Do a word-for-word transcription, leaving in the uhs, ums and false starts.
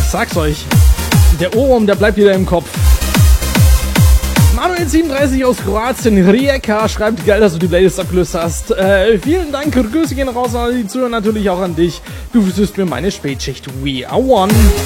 sag's euch. Der Ohrwurm, der bleibt wieder im Kopf. Manuel siebenunddreißig aus Kroatien, Rijeka schreibt, geil, dass du die Playlist abgelöst hast. Äh, vielen Dank, Grüße gehen raus an die Zuhörer, natürlich auch an dich. Du bist mir meine Spätschicht. We are one.